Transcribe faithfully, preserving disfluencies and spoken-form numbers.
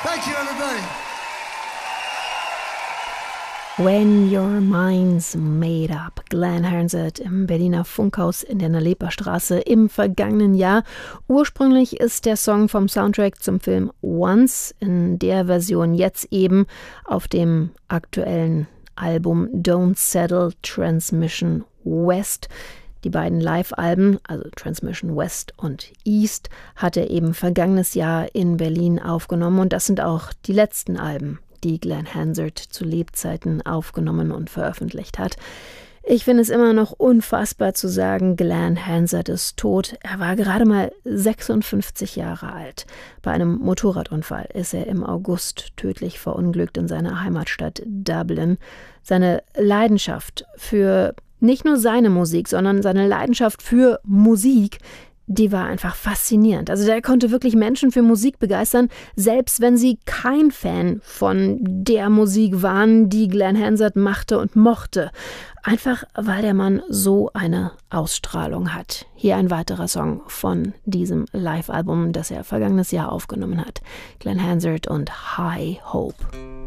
Thank you, everybody. When Your Mind's Made Up. Glenn Hansard im Berliner Funkhaus in der Nalepa-Straße im vergangenen Jahr. Ursprünglich ist der Song vom Soundtrack zum Film Once, in der Version jetzt eben auf dem aktuellen Album Don't Settle Transmission West. Die beiden Live-Alben, also Transmission West und East, hat er eben vergangenes Jahr in Berlin aufgenommen. Und das sind auch die letzten Alben, die Glenn Hansard zu Lebzeiten aufgenommen und veröffentlicht hat. Ich finde es immer noch unfassbar zu sagen, Glenn Hansard ist tot. Er war gerade mal sechsundfünfzig Jahre alt. Bei einem Motorradunfall ist er im August tödlich verunglückt in seiner Heimatstadt Dublin. Seine Leidenschaft für nicht nur seine Musik, sondern seine Leidenschaft für Musik, die war einfach faszinierend. Also der konnte wirklich Menschen für Musik begeistern, selbst wenn sie kein Fan von der Musik waren, die Glenn Hansard machte und mochte. Einfach, weil der Mann so eine Ausstrahlung hat. Hier ein weiterer Song von diesem Live-Album, das er vergangenes Jahr aufgenommen hat. Glenn Hansard und High Hope.